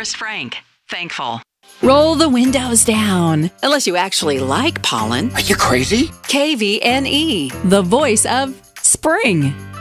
Florist Frank. Thankful. Roll the windows down. Unless you actually like pollen. Are you crazy? KVNE, the voice of spring.